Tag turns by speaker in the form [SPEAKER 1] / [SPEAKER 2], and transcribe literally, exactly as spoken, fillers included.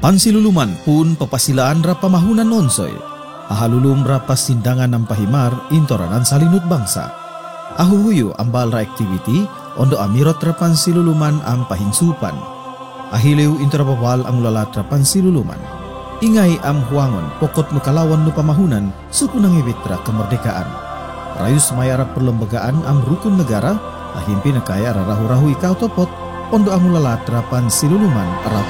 [SPEAKER 1] Pansiluluman pun papasilaan ra pamahunan nonsoy. Ahalulum ra pasindangan ng pahimar intoranan salinut bangsa. Ahuhuyo ambal ra activity ondo amirot ra pansiluluman ang pahinsupan. Ahiliw intorabawal ang lalat ra pansiluluman. Ingay am huangon pokot makalawan no pamahunan suku nang ibitra kemerdekaan. Rayus mayara perlembagaan am rukun negara ahimpi nakaya rarahu-rahu ikaw topot ondo ang lalat ra pansiluluman ra